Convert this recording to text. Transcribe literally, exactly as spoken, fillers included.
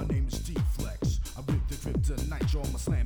My name is D-Flex. I rip the drip tonight, y'all my slam